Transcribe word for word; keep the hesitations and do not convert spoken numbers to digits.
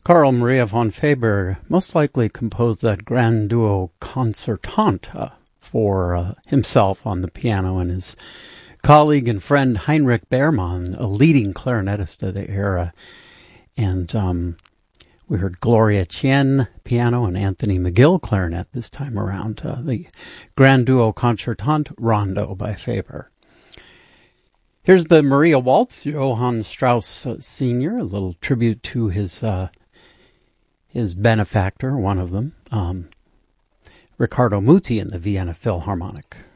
Carl Maria von Weber most likely composed that grand duo concertante for uh, himself on the piano, and his colleague and friend Heinrich Beermann, a leading clarinetist of the era. And um, we heard Gloria Chien piano and Anthony McGill clarinet this time around. Uh, the grand duo concertante Rondo by Weber. Here's the Maria Waltz, Johann Strauss uh, Senior, a little tribute to his uh, his benefactor, one of them, um, Riccardo Muti in the Vienna Philharmonic.